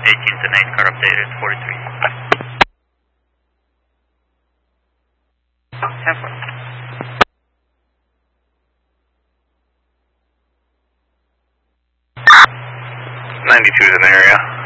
18th and 8th car updated 43. 10-4. 92 is in the area.